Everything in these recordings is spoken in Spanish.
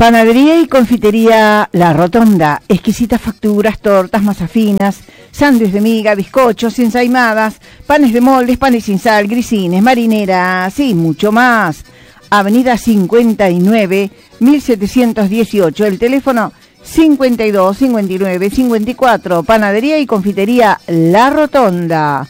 Panadería y confitería La Rotonda. Exquisitas facturas, tortas, masas finas, sándwiches de miga, bizcochos, ensaimadas, panes de moldes, panes sin sal, grisines, marineras y mucho más. Avenida 59, 1718. El teléfono 52 59 54. Panadería y confitería La Rotonda.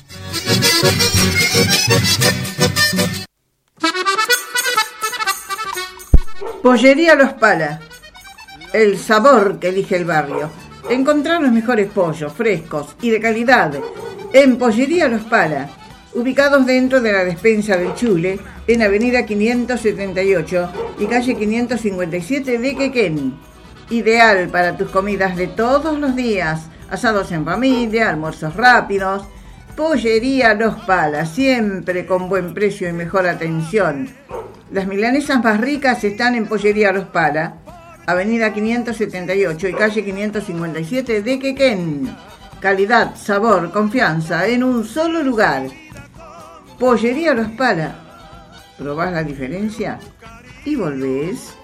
Pollería Los Pala, el sabor que elige el barrio. Encontrar los mejores pollos frescos y de calidad en Pollería Los Pala, ubicados dentro de la despensa del Chule, en avenida 578 y calle 557 de Quequén. Ideal para tus comidas de todos los días, asados en familia, almuerzos rápidos. Pollería Los Pala, siempre con buen precio y mejor atención. Las milanesas más ricas están en Pollería Los Pala, avenida 578 y calle 557 de Quequén. Calidad, sabor, confianza en un solo lugar. Pollería Los Pala. ¿Probás la diferencia? Y volvés.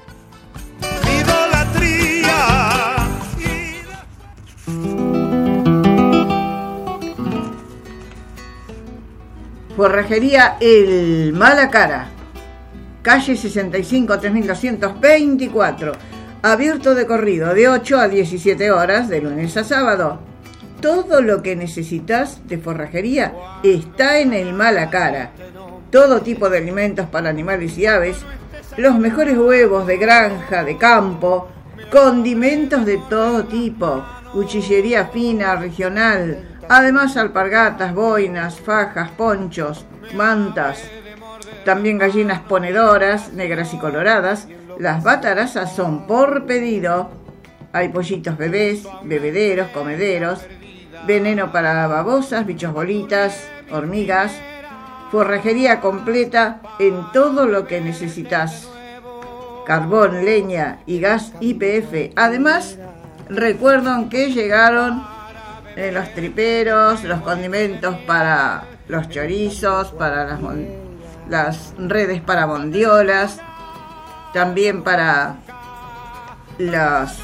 Forrajería El Mala Cara, calle 65 3224, abierto de corrido de 8 a 17 horas de lunes a sábado. Todo lo que necesitas de forrajería está en El Mala Cara. Todo tipo de alimentos para animales y aves, los mejores huevos de granja, de campo, condimentos de todo tipo, cuchillería fina, regional. Además, alpargatas, boinas, fajas, ponchos, mantas. También gallinas ponedoras, negras y coloradas. Las batarazas son por pedido. Hay pollitos bebés, bebederos, comederos. Veneno para babosas, bichos bolitas, hormigas. Forrajería completa en todo lo que necesitas. Carbón, leña y gas YPF. Además, recuerdan que llegaron los triperos, los condimentos para los chorizos, para las redes para bondiolas, también para las...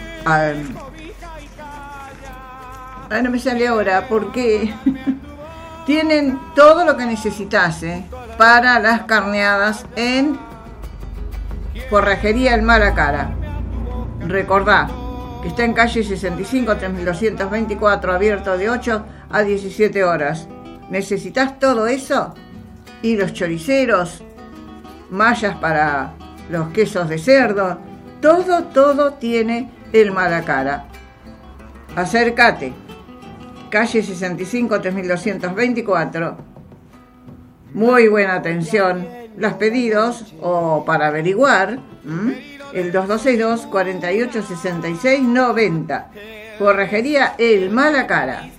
no me sale ahora porque tienen todo lo que necesitas para las carneadas en Forrajería El Mala Cara. Recordá que está en calle 65 3224, abierto de 8 a 17 horas. ¿Necesitas todo eso? Y los choriceros, mallas para los quesos de cerdo, todo tiene El Mala Cara. Acércate, calle 65 3224. Muy buena atención. Los pedidos o para averiguar, el 2262 4866 90. Forrajería El Mala Cara.